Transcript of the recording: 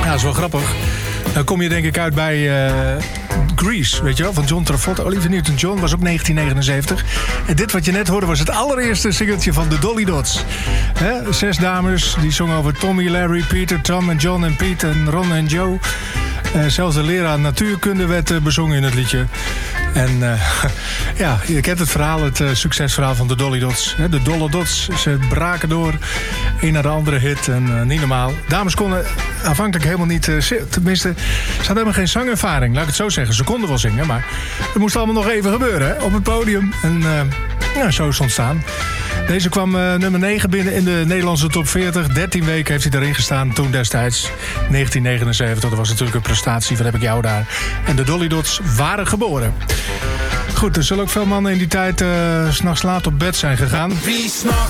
dat is wel grappig. Dan kom je denk ik uit bij Grease, weet je wel, van John Travolta. Olivia Newton-John was ook 1979. En dit wat je net hoorde was het allereerste singeltje van de Dolly Dots. 6 dames, die zongen over Tommy, Larry, Peter, Tom en John en Pete en Ron en Joe. Zelfs de leraar natuurkunde werd bezongen in het liedje. En ja, je kent het verhaal, het succesverhaal van de Dolly Dots. De Dolle Dots, ze braken door. Een naar de andere hit en niet normaal. Dames konden aanvankelijk helemaal niet... tenminste, ze hadden helemaal geen zangervaring, laat ik het zo zeggen. Ze konden wel zingen, maar het moest allemaal nog even gebeuren hè, op het podium. En ja, zo is het ontstaan. Deze kwam nummer 9 binnen in de Nederlandse top 40. 13 weken heeft hij erin gestaan toen destijds. 1979, dat was natuurlijk een prestatie. Wat heb ik jou daar? En de Dolly Dots waren geboren. Goed, er zullen ook veel mannen in die tijd 's nachts laat op bed zijn gegaan. Wie s'nachts